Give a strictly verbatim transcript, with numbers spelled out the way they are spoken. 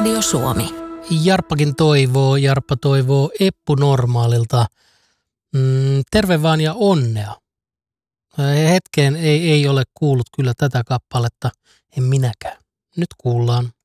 Radio Suomi. Jarppakin toivoo, Jarppa toivoo Eppu Normaalilta mm, terve vaan ja onnea. Hetkeen ei, ei ole kuullut kyllä tätä kappaletta, en minäkään. Nyt kuullaan.